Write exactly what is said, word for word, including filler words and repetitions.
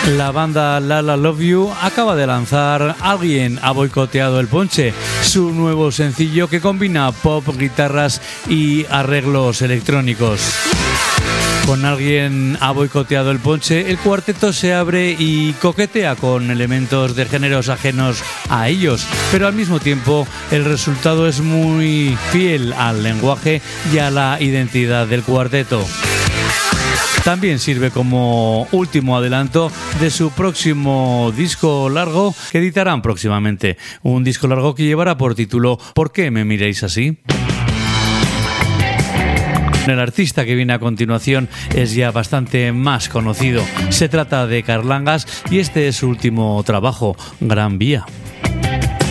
La banda La La Love You acaba de lanzar Alguien ha boicoteado el ponche, su nuevo sencillo que combina pop, guitarras y arreglos electrónicos. Con Alguien ha boicoteado el ponche, el cuarteto se abre y coquetea con elementos de géneros ajenos a ellos, pero al mismo tiempo el resultado es muy fiel al lenguaje y a la identidad del cuarteto. También sirve como último adelanto de su próximo disco largo que editarán próximamente. Un disco largo que llevará por título ¿Por qué me miréis así? El artista que viene a continuación es ya bastante más conocido. Se trata de Carlangas y este es su último trabajo, Gran Vía.